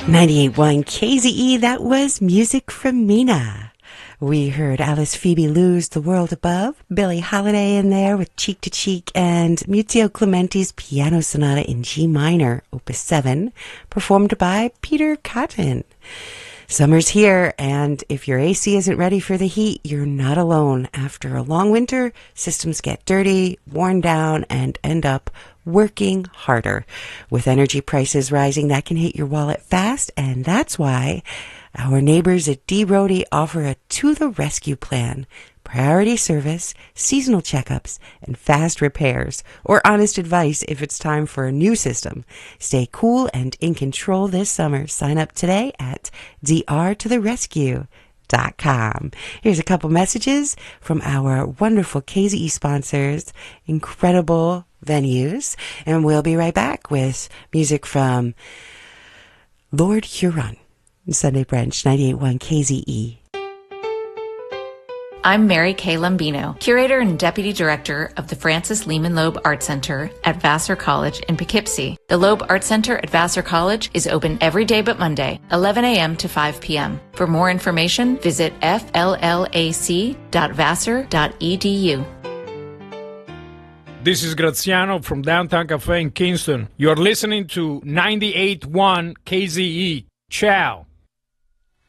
98.1 KZE, that was music from Mina. We heard Alice Phoebe Lou's The World Above, Billie Holiday in there with Cheek to Cheek, and Muzio Clementi's Piano Sonata in G minor, Opus 7, performed by Peter Cotton. Summer's here, and if your AC isn't ready for the heat, you're not alone. After a long winter, systems get dirty, worn down, and end up working harder. With energy prices rising, that can hit your wallet fast, and that's why our neighbors at D. Rohde offer a to-the-rescue plan. Priority service, seasonal checkups, and fast repairs, or honest advice if it's time for a new system. Stay cool and in control this summer. Sign up today at drtotherescue.com. Here's a couple messages from our wonderful KZE sponsors, incredible venues, and we'll be right back with music from Lord Huron, Sunday Brunch, 98.1 KZE. I'm Mary Kay Lombino, Curator and Deputy Director of the Francis Lehman Loeb Art Center at Vassar College in Poughkeepsie. The Loeb Art Center at Vassar College is open every day but Monday, 11 a.m. to 5 p.m. For more information, visit fllac.vassar.edu. This is Graziano from Downtown Cafe in Kingston. You're listening to 98.1 KZE. Ciao.